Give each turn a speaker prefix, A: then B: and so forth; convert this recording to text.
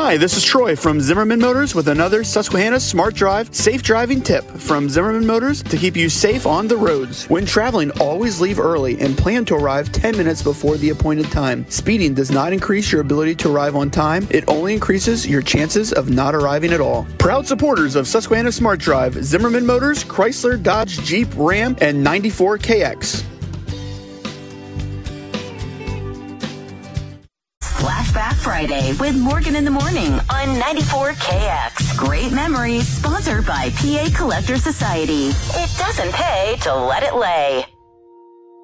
A: Hi, this is Troy from Zimmerman Motors with another Susquehanna Smart Drive safe driving tip from Zimmerman Motors to keep you safe on the roads. When traveling, always leave early and plan to arrive 10 minutes before the appointed time. Speeding does not increase your ability to arrive on time. It only increases your chances of not arriving at all. Proud supporters of Susquehanna Smart Drive, Zimmerman Motors, Chrysler, Dodge, Jeep, Ram, and 94KX.
B: Flashback Friday with Morgan in the Morning on 94KX. Great memories, sponsored by PA Collector Society. It doesn't pay to let it lay.